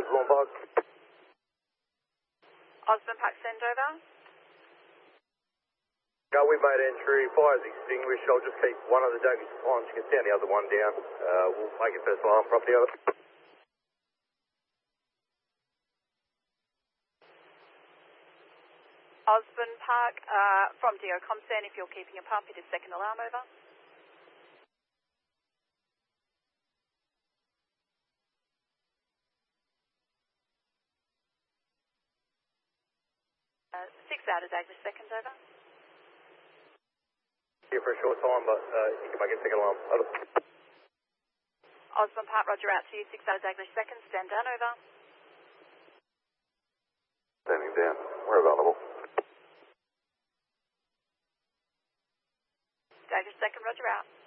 Osborne Park. Osborne Park, send over. We made entry, fire's extinguished. I'll just keep one of the Davies on. You can send the other one down. We'll make it first alarm property over. Osborne Park, from DO Comcern, if you're keeping a pump, it is second alarm over. Six out of Dagley, second over. Here for a short time, but you can make it second alarm. Over. Osborne Park, roger, out to you. 6 out of Dagley, second. Stand down, over. Standing down. We're available. Dagley, second, roger, out.